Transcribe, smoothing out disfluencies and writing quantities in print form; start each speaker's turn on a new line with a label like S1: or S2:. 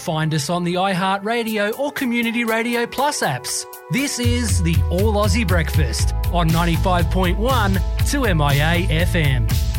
S1: Find us on the iHeartRadio or Community Radio Plus apps. This is the All Aussie Breakfast on 95.1 2MIA FM.